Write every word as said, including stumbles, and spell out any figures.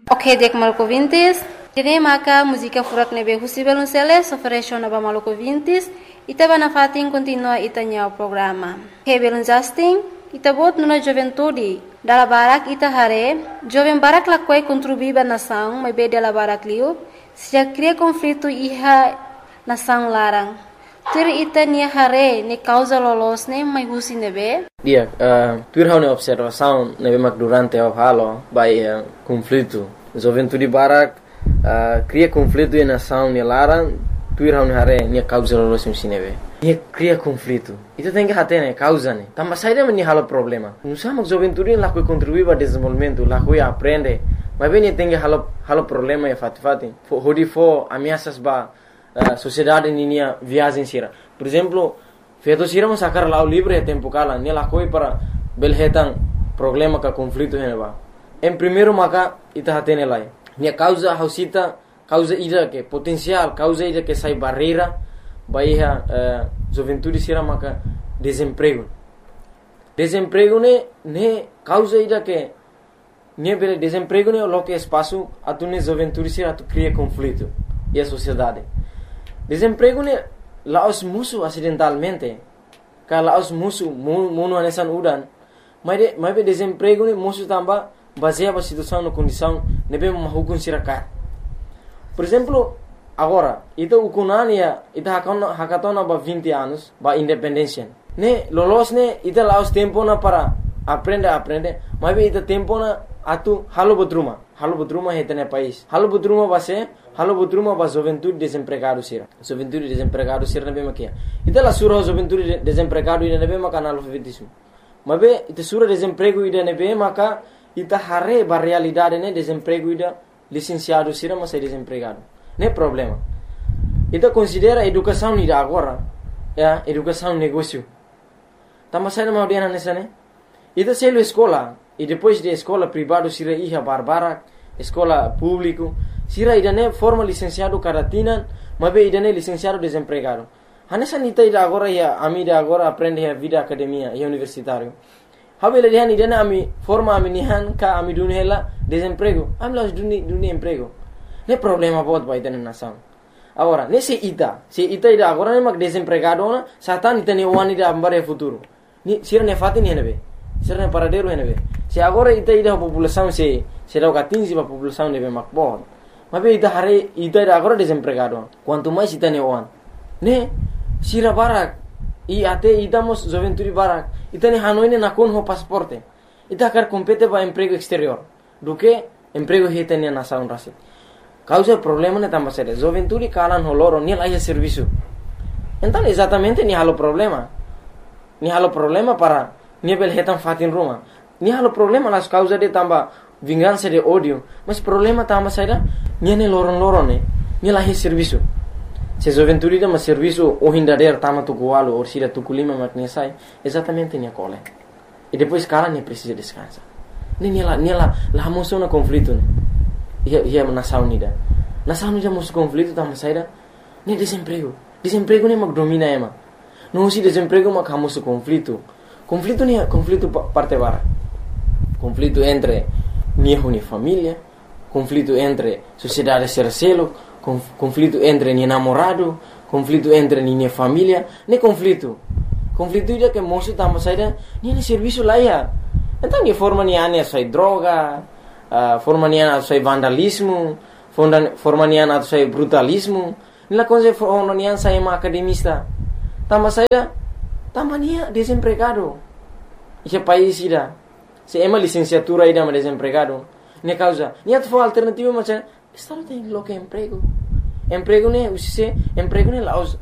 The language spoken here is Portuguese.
Ok, dek Maluco Vintes. Jadi maka música furak nebe husibel unseles ofereció naba Maluco Vintes. Ita bana fatin continua itanya o programa. Ok, belun Justin. Ita bot nuna juventude. Dala barak ita hare. Joven barak lakwai contribuiba nação, mas be dala barak liu. Se cria conflito iha nação larang. Tur ita nia hare ne causa lolos ne mai husi nebe. Dia, uh, tur hau ne observação nebe mak durante o halo by uh, conflito. Juventude barak uh, cria conflito e nação ne larang. Tur hau ne hare nia causa lolos ne nebe. Nia cria conflito. Ita tem que hate ne causa ne. Tamba saída me ni halo problema. Não sama juventude lá que contribui para desenvolvimento, lá que aprende. Mas bem tem que halo halo problema e fati fati. Hodi fo ameaças ba uh, sociedade ninia viagem sira. Por exemplo, feito sira mas sacar lá o livro é tempo cala, ne lá coi para belhetan problema ka conflito hene ba. Em primeiro maka ita hatene lá. Nia causa hausita causa ida que potencial, causa ida que sai barreira baia uh, juventude sira maka desemprego. Desemprego ne ne causa ida que ne bele desemprego ne lo que espaço atu ne juventude sira atu cria conflito e a sociedade. Desemprego ne laos musu acidentalmente. Ka laos musu muno anesan udan. Mas de mas be desemprego ne musu tamba baseia ba situação no condição ne be mahukun sira ka. Por exemplo, agora, ita ukunania, ita hakatona, hakatona ba vinte anos, ba independência. Ne, lolos ne, ita laos tempo na para aprender, aprender, mas be ita tempo na atu halo botruma. Halo botruma heta ne país. Halo botruma ba se, halo botruma ba juventude desempregado sira. Juventude desempregado sira ne be makia. Ita la sura juventude desempregado ida ne be maka analfabetismo. Mas be ita sura desemprego ida ne be maka ita hare ba realidade ne desemprego ida licenciado sira mas é desempregado. Nem problema. Ita considera educação ida agora, é educação negócio. Tama sai na audiana nessa né? Ita selo escola e depois de escola privado sira iha barbara, escola público, sira ida ne forma licenciado caratina, mas be ida ne licenciado desempregado. Hanessa nita ida agora ia amida agora aprende a vida academia e universitário. Habele dihan ida ne ami forma ami nihan ka ami dunhela desemprego. Ami las duni duni emprego. Ne problema bot ba ida nação. Agora, nesse ita, se ita ida agora ne mag desempregado na, satan ita ne wani da ambare futuro. Ni sira ne fati ni henebe. Sira ne paradero henebe. Se agora ita ida população se se dá quinze ba população ne be mag bot. Mas be ita hare ita ida agora desempregado. Quanto mais ita ne wan. Ne sira barak e até idamos juventude barak. Ita ne hanoi ne nakon ho pasaporte. Ita kar compete ba emprego exterior. Do que emprego hita ne nação rasi. Causa problema ne tamba sério. Juventude kalan holoro ni laia serviço. Então exatamente ni halo problema. Ni halo problema para ni bel hetan fatin ruma. Ni halo problema las causa de tamba vingança de ódio. Mas problema tamba sério ni ne loron loron ne. Ni laia serviço. Se juventude dá serviço o hindader tama tu gualo ou sira tu kulima makni sai. Exatamente ni cole. E depois kalan ni precisa descansar. Ni ni la ni la la moção na conflito ne. Ia ia nação unida. Nação unida mus conflito tama saída. Ne desemprego. Desemprego ne mag domina ema. Não se desemprego mag hamus conflito. Conflito ne conflito parte bara. Conflito entre niho ni família, conflito entre sociedade sercelo, conflito entre ni namorado, conflito entre ni família, ne conflito. Conflito ida que moço tama saída, ni ne serviço lá ia. Então ni forma ni ane sai droga. Uh, forma nian atau sai vandalismo, forma nian atau sai brutalismo. Nila coisa forma nian sai ma academista. Tamba saída, tamba nia desempregado. Ike país ida, se ema licenciatura ida ma desempregado. Ne causa, nia tu alternativa macam, estado tem lo que emprego. Emprego ne, usise emprego ne laos